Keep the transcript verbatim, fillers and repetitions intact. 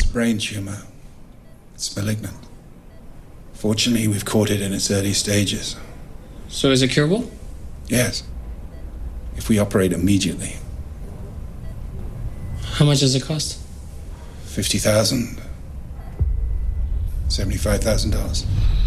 brain tumor. It's malignant. Fortunately, we've caught it in its early stages. So is it curable? Yes. If we operate immediately. How much does it cost? fifty thousand dollars. seventy-five thousand dollars.